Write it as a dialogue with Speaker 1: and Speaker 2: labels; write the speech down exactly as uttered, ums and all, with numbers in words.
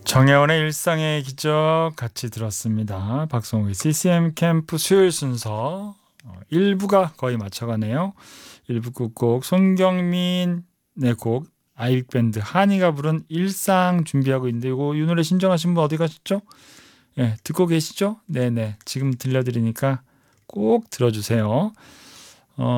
Speaker 1: 정혜원의 일상의 기적 같이 들었습니다. 박성욱의 씨씨엠 캠프 수요일 순서 어, 일 부가 거의 맞춰가네요. 일 부 끝곡 손경민의 곡 아이빅밴드 한이가 부른 일상 준비하고 있는데 이거 이 노래 신청하신 분 어디 가셨죠? 예, 듣고 계시죠? 네네, 지금 들려드리니까 꼭 들어주세요.